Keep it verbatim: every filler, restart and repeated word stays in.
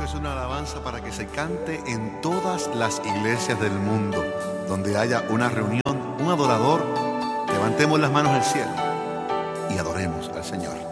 es una alabanza para que se cante en todas las iglesias del mundo. Donde haya una reunión, un adorador, levantemos las manos al cielo y adoremos al Señor.